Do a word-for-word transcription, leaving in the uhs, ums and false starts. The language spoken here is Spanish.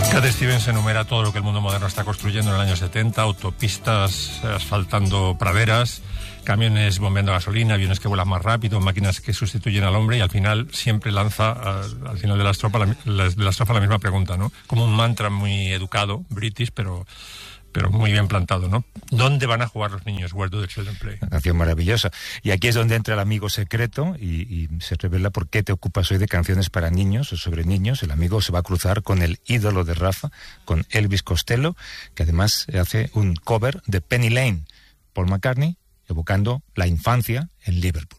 Cat Stevens enumera todo lo que el mundo moderno está construyendo en el año setenta, autopistas asfaltando praderas, camiones bombeando gasolina, aviones que vuelan más rápido, máquinas que sustituyen al hombre, y al final siempre lanza al, al final de la estrofa la, la, de la estrofa la misma pregunta, ¿no? Como un mantra muy educado, british, pero... pero muy bien plantado, ¿no? ¿Dónde van a jugar los niños? Where do the children play? Una canción maravillosa. Y aquí es donde entra el amigo secreto y, y se revela por qué te ocupas hoy de canciones para niños o sobre niños. El amigo se va a cruzar con el ídolo de Rafa, con Elvis Costello, que además hace un cover de Penny Lane, Paul McCartney, evocando la infancia en Liverpool.